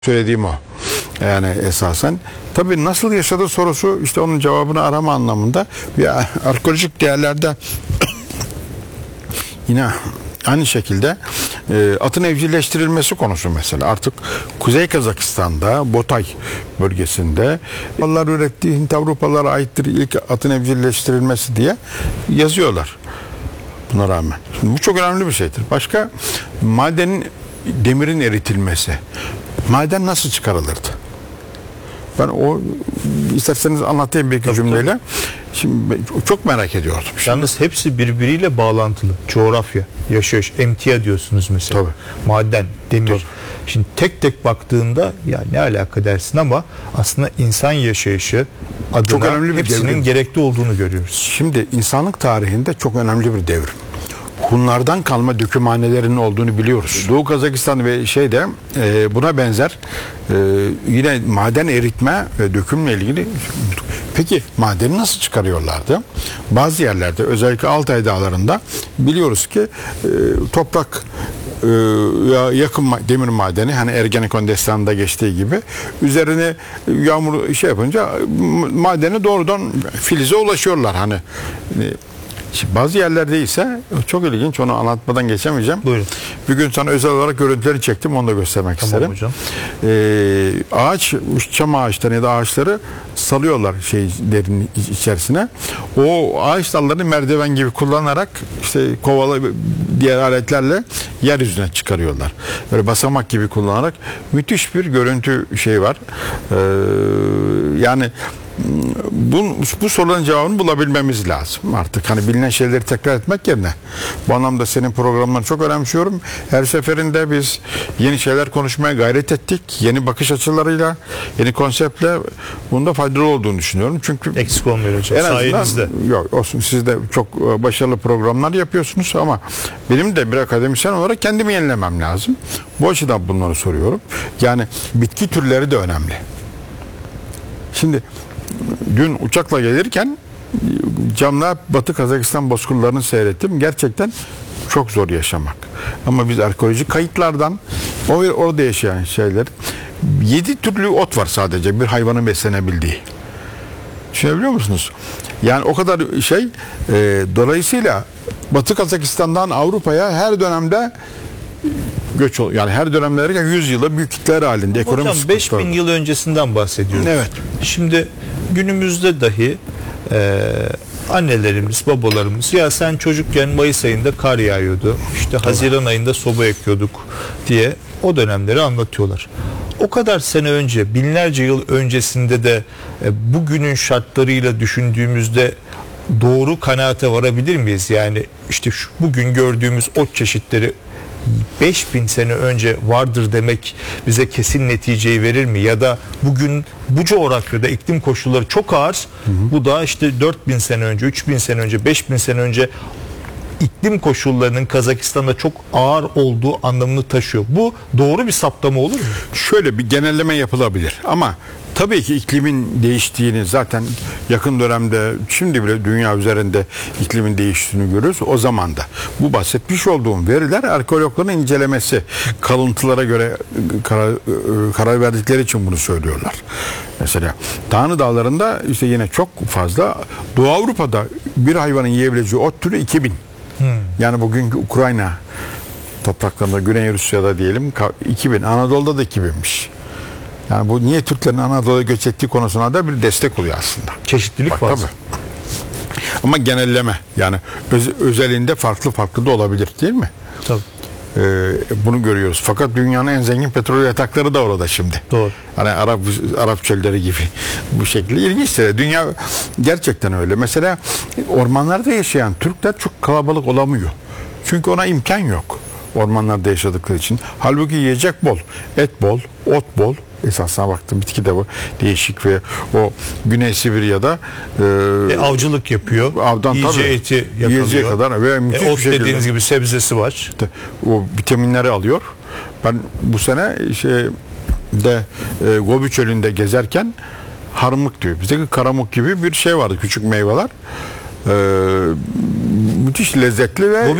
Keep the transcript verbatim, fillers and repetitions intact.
Söylediğim o. Yani esasen. Tabii nasıl yaşadı sorusu işte onun cevabını arama anlamında bir arkeolojik değerlerde yine aynı şekilde e, atın evcilleştirilmesi konusu mesela. Artık Kuzey Kazakistan'da Botay bölgesinde onlar ürettiği Hint Avrupalılara aittir ilk atın evcilleştirilmesi diye yazıyorlar. Buna rağmen. Şimdi bu çok önemli bir şeydir. Başka madenin demirin eritilmesi. Maden nasıl çıkarılırdı? Ben o isterseniz anlatayım bir iki cümleyle. Şimdi çok merak ediyordum. Şimdi. Yalnız hepsi birbiriyle bağlantılı. Coğrafya, yaşayış, emtia diyorsunuz mesela. Tabii. Maden, demir. Tabii. Şimdi tek tek baktığında ya ne alaka dersin ama aslında insan yaşayışı adına çok önemli bir hepsinin devrim. gerekli olduğunu görüyoruz. Şimdi insanlık tarihinde çok önemli bir devrim. Hunlardan kalma dökümhanelerinin olduğunu biliyoruz. Doğu Kazakistan ve şeyde e, buna benzer e, yine maden eritme ve dökümle ilgili. Peki madeni nasıl çıkarıyorlardı? Bazı yerlerde özellikle Altay Dağları'nda biliyoruz ki e, toprak e, yakın demir madeni hani Ergenekon destanında geçtiği gibi üzerine yağmur şey yapınca madeni doğrudan filize ulaşıyorlar hani. Şimdi bazı yerlerde ise çok ilginç, onu anlatmadan geçemeyeceğim. Buyurun. Bir gün sana özel olarak görüntüleri çektim, onu da göstermek tamam isterim. Hocam. Ee, ağaç, çam ağaçları ya da ağaçları salıyorlar şeylerin içerisine. O ağaç dallarını merdiven gibi kullanarak işte kovalı diğer aletlerle yeryüzüne çıkarıyorlar. Böyle basamak gibi kullanarak müthiş bir görüntü şey var. Ee, yani Bu, bu soruların cevabını bulabilmemiz lazım artık. Hani bilinen şeyleri tekrar etmek yerine. Bu anlamda senin programlarını çok önemsiyorum. Her seferinde biz yeni şeyler konuşmaya gayret ettik. Yeni bakış açılarıyla, yeni konseptle bunda faydalı olduğunu düşünüyorum. Çünkü eksik olmuyor hocam. En Sayenizde. Yok olsun, siz de çok başarılı programlar yapıyorsunuz ama benim de bir akademisyen olarak kendimi yenilemem lazım. Bu açıdan bunları soruyorum. Yani bitki türleri de önemli. Şimdi dün uçakla gelirken camla Batı Kazakistan bozkırlarını seyrettim. Gerçekten çok zor yaşamak. Ama biz arkeolojik kayıtlardan o orada yaşayan şeyler yedi türlü ot var sadece bir hayvanın beslenebildiği. Düşünebiliyor musunuz? Yani o kadar şey e, dolayısıyla Batı Kazakistan'dan Avrupa'ya her dönemde göç oluyor. Yani her dönemlerde yüz yıla büyük kitleler halinde. Hocam beş bin yıl öncesinden bahsediyoruz. Evet. Şimdi günümüzde dahi e, annelerimiz, babalarımız ya sen çocukken Mayıs ayında kar yağıyordu. İşte Tabii. Haziran ayında soba yakıyorduk diye o dönemleri anlatıyorlar. O kadar sene önce, binlerce yıl öncesinde de e, bugünün şartlarıyla düşündüğümüzde doğru kanaate varabilir miyiz? Yani işte şu, bugün gördüğümüz ot çeşitleri beş bin sene önce vardır demek bize kesin neticeyi verir mi? Ya da bugün bu coğrafyada iklim koşulları çok ağır. Hı hı. Bu da işte dört bin sene önce, üç bin sene önce, beş bin sene önce iklim koşullarının Kazakistan'da çok ağır olduğu anlamını taşıyor. Bu doğru bir saptama olur mu? Şöyle bir genelleme yapılabilir ama tabii ki iklimin değiştiğini zaten yakın dönemde şimdi bile dünya üzerinde iklimin değiştiğini görürüz. O zaman da bu bahsetmiş olduğum veriler arkeologların incelemesi, kalıntılara göre karar, karar verdikleri için bunu söylüyorlar. Mesela Tanrı Dağları'nda işte yine çok fazla Doğu Avrupa'da bir hayvanın yiyebileceği ot türü iki bin. Hmm. Yani bugünkü Ukrayna topraklarında, Güney Rusya'da diyelim iki bin, Anadolu'da da iki binmiş. Yani bu niye Türklerin Anadolu'ya göç ettiği konusuna da bir destek oluyor aslında. Çeşitlilik Bak, fazla. Tabii. Ama genelleme yani öz, özelinde farklı farklı da olabilir değil mi? Tabii. Ee, bunu görüyoruz. Fakat dünyanın en zengin petrol yatakları da orada şimdi. Doğru. Hani Arap Arap çölleri gibi bu şekilde ilginçtir. Dünya gerçekten öyle. Mesela ormanlarda yaşayan Türkler çok kalabalık olamıyor. Çünkü ona imkan yok. Ormanlarda yaşadıkları için. Halbuki yiyecek bol, et bol, ot bol. Esasına baktım bitki de bu değişik ve o Güney Sibirya'da e, e, avcılık yapıyor. Avdan yiyeceği tabii, eti yakalıyor. Yiyeceği kadar ve müthiş e, ot bir şekilde, dediğiniz gibi sebzesi var. İşte, o vitaminleri alıyor. Ben bu sene şey de e, Gobi Çölü'nde gezerken harmık diyor. Bizdeki karamuk gibi bir şey vardı, küçük meyveler. E, müthiş lezzetli ve